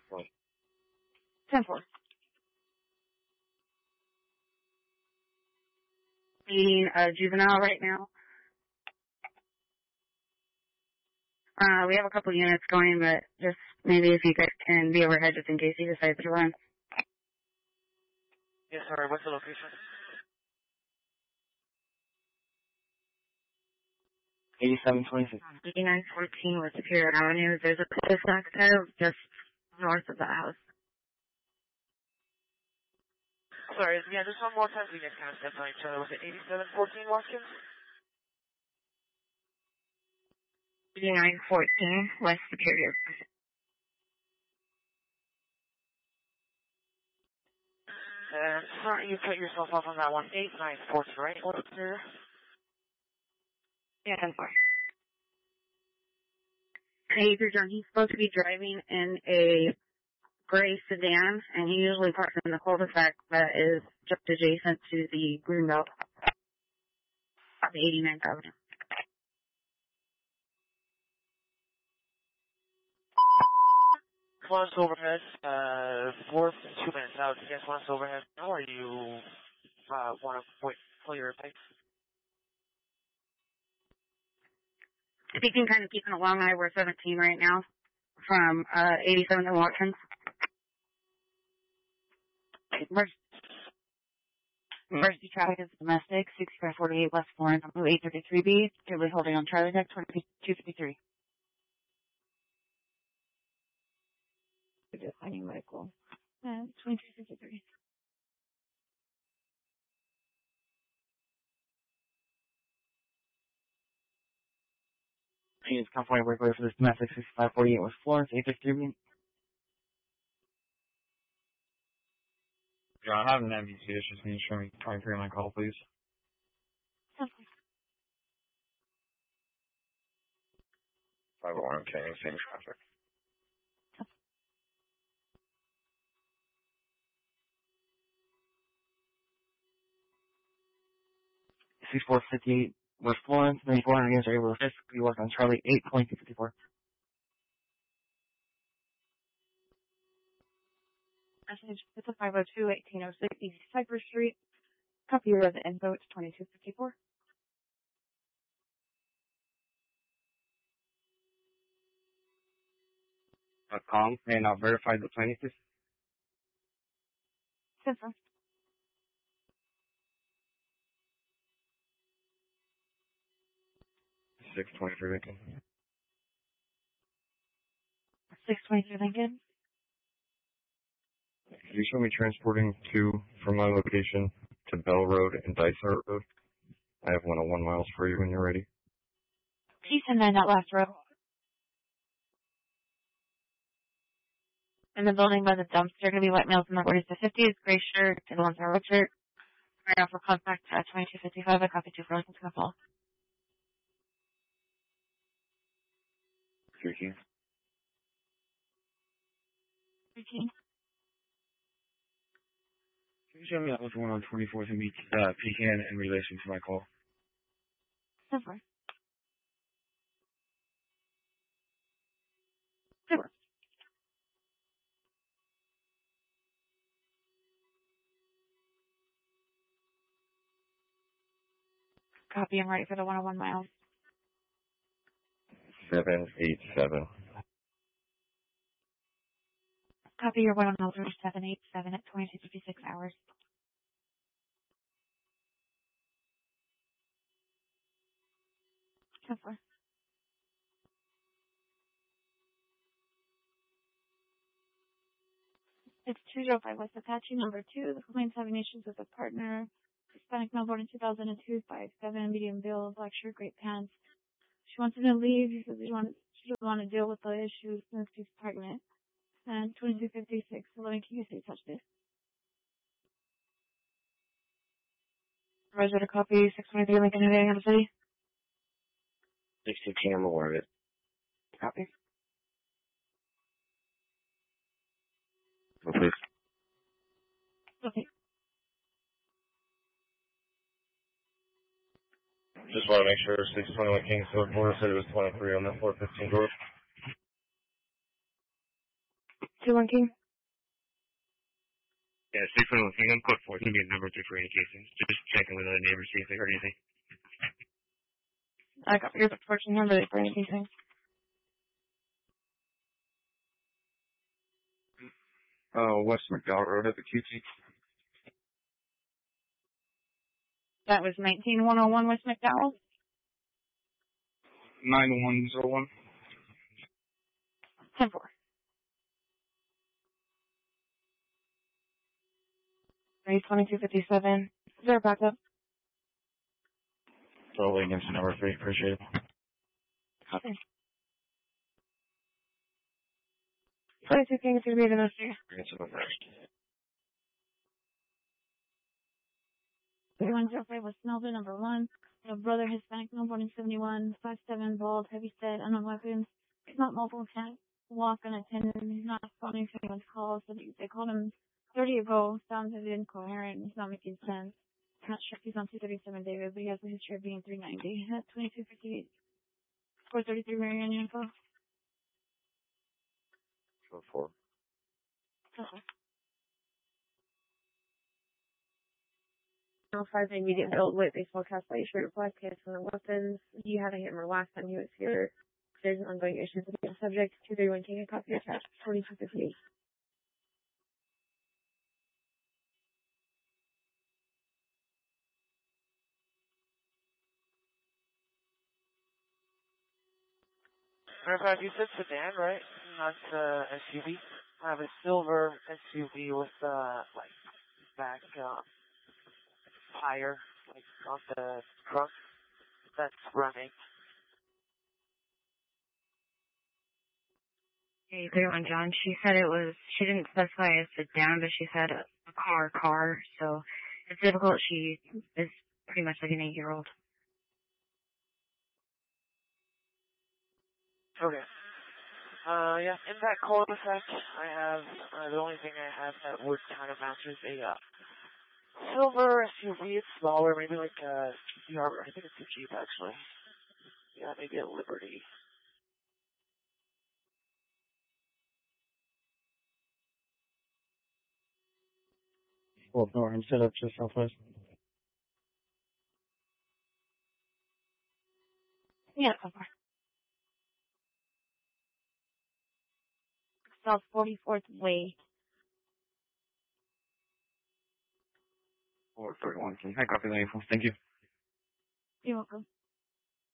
10-4. 10-4. Being a juvenile right now. We have a couple units going, but just maybe if you guys can be overhead just in case he decides to run. Yes, sir. What's the location? 8726. 8914 West Superior Avenue. There's a cul-de-sac there just north of the house. Sorry, yeah, just one more time. We just kind of stepped on each other. Was it 8714 Watkins? 8914 West Superior. Sorry, you cut yourself off on that one. 8914, right? What's there? Yeah, 10-4. Hey, John, he's supposed to be driving in a gray sedan, and he usually parks in the cul-de-sac that is just adjacent to the greenbelt of the 89th Avenue. Once overhead, 4th, 2 minutes out. You guys want us overhead now, or you want to pull your pipes? If you can kind of keep it along Highway 17 right now from 87 and Watkins. Emergency traffic is domestic, 6548 West Florence, 833B. Currently holding on Charlie Deck, 2253. Just finding medical. 2253. Please come forward work for this domestic 6548 West Florence, 833B. Yeah, I have an MVC. It's just need to show me 23 on my call, please. Okay. 501, okay, same traffic. C458 West Florence, 9400 units are able to physically work on Charlie 8.254. Message, it's a 502-1806 East Cypress Street. Copy your resident info, it's 2254. .com may not verify the plaintiff. Simple. 623 Lincoln. 623 Lincoln. Can you show me transporting two from my location to Bell Road and Dysart Road? I have 101 miles for you when you're ready. Please send that last row. In the building by the dumpster, going to be white males in the 40s to 50s, gray shirt, and one's a red shirt. Right now for contact at 2255. I copy 2 for Lincoln's going to fall. 13. 13. Can you show me what's going on 24th and Pecan in relation to my call? Super. Super. Copy and ready for the 101 miles. 787. Copy your 101 miles for 787 at 2256 hours. Super. It's 205 West Apache, number 2. The complaint's having issues with a partner. Hispanic male born in 2002, 5'7", medium build, black shirt, great pants. She wants him to leave. He says she doesn't want to deal with the issues since she's pregnant. And 2256. So let me can you say touch this? Roger to copy 623 Lincoln Avenue, City. 615, I'm aware of it. Copy. Oh, please. Okay. Just want to make sure 621 Kingswood Board said it was 23 on that 415 door. 2-1 King. Yeah, 611 King, I'm code 4. It's going to be a number 3 for any cases. Just checking with other neighbors, see if they heard anything. I got your fortune number for anything. West McDowell Road at the QT. That was 19101 West McDowell. 9101. 10-4. Race 2257. Is there a backup? Totally against number 3, appreciate it. Okay. 22 King is going to be the next year. Against number 1. 3105 West Melville, number 1. A brother, Hispanic, male, born in 71, 5'7", bald, heavy set, unknown weapons. He's not mobile, can't walk unattended. He's not responding to anyone's calls. So they called him 30 ago. Sounds a bit incoherent. He's not making sense. Not sure if he's on 237 David, but he has a history of being 390. At 2258. 433 Marion info. 4. Okay. 5 immediate build with baseball cast by shirt flag case on the weapons. You had a hammer last time he was here. There's an ongoing issue with the subject. 231 King, a copy attached. 4258. Matter of fact, you said sedan, right? Not SUV. I have a silver SUV with like back tire, like on the trunk. That's running. Hey, 31 John. She said she didn't specify a sedan, but she said a car, so it's difficult. She is pretty much like an 8-year-old. Okay. Yeah, in that cul-de-sac, I have, the only thing I have that would kind of match is a, silver SUV. It's smaller, maybe like a CR, I think it's a Jeep actually. Yeah, maybe a Liberty. Well, no, instead of just southwest. Yeah, so far. South 44th Way. 431 King. I copy the info. Thank you. You're welcome.